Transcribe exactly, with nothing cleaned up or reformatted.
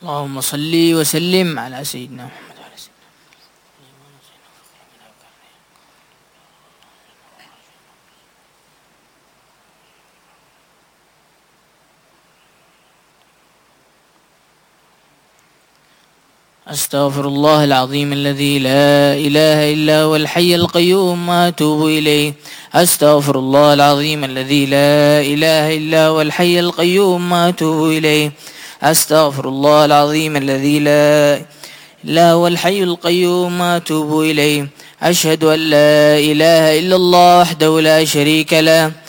اللهم صل وسلم على سيدنا محمد وعلى سيدنا. أستغفر الله العظيم الذي لا إله إلا هو الحي القيوم وأتوب إليه. أستغفر الله العظيم الذي لا إله إلا هو الحي القيوم وأتوب إليه. أستغفر الله العظيم الذي لا إلا هو الحي القيوم وأتوب إليه. أشهد أن لا إله إلا الله وحده لا شريك له